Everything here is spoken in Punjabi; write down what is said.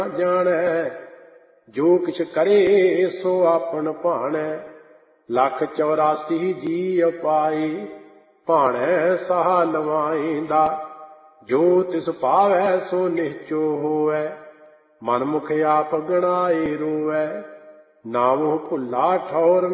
ਜਾਣੈ। ਜੋ ਕਿਛ ਕਰੇ ਸੋ ਆਪਨ ਭਾਣੈ। 184 ਜੀ ਅਪਾਈ ਭਾਣੈ ਸਾਹ ਨਵਾਇਂਦਾ। ਜੋ ਤਿਸ ਭਾਵੈ ਸੋ ਨਿਹਚੋ ਹੋਵੈ। ਮਨ ਮੁਖ ਆਪ ਗਣਾਏ ਰੋਵੈ। ਨਾਮੁ ਭੁੱਲਾ ਠੌਰ